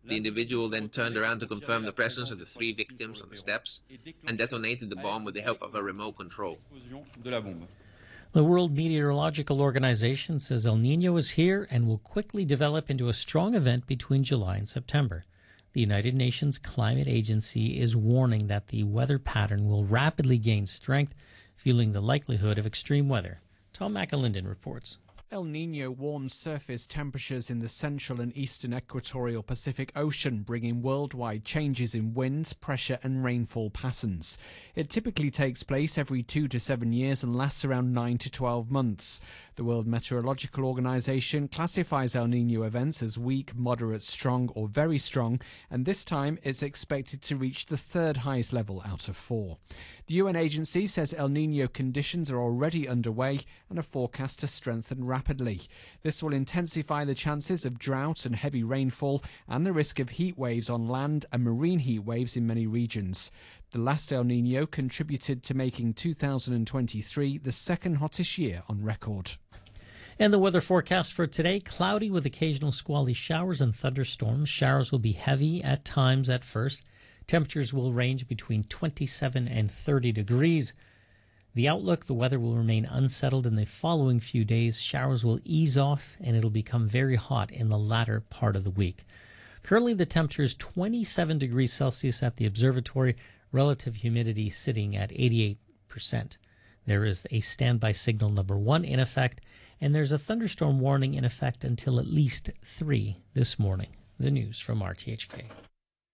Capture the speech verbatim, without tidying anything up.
The individual then turned around to confirm the presence of the three victims on the steps and detonated the bomb with the help of a remote control. The World Meteorological Organization says El Niño is here and will quickly develop into a strong event between July and September. The United Nations Climate Agency is warning that the weather pattern will rapidly gain strength, fueling the likelihood of extreme weather. Tom McAlinden reports. El Niño warms surface temperatures in the central and eastern equatorial Pacific Ocean, bringing worldwide changes in winds, pressure and rainfall patterns. It typically takes place every two to seven years and lasts around nine to twelve months. The World Meteorological Organization classifies El Niño events as weak, moderate, strong or very strong, and this time it's expected to reach the third highest level out of four. The U N agency says El Niño conditions are already underway and are forecast to strengthen rapidly. This will intensify the chances of drought and heavy rainfall and the risk of heat waves on land and marine heat waves in many regions. The last El Niño contributed to making two thousand twenty-three the second hottest year on record. And the weather forecast for today, cloudy with occasional squally showers and thunderstorms. Showers will be heavy at times at first. Temperatures will range between twenty-seven and thirty degrees. The outlook, the weather will remain unsettled in the following few days. Showers will ease off and it'll become very hot in the latter part of the week. Currently the temperature is twenty-seven degrees Celsius at the observatory. Relative humidity sitting at eighty-eight percent. There is a standby signal number one in effect, and there's a thunderstorm warning in effect until at least three this morning. The news from R T H K.